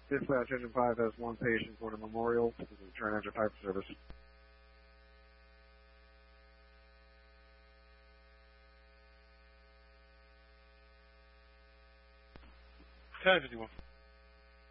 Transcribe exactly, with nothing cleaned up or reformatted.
Dispatch Engine five has one patient going to Memorial. This is return engine five for service. ten fifty-one.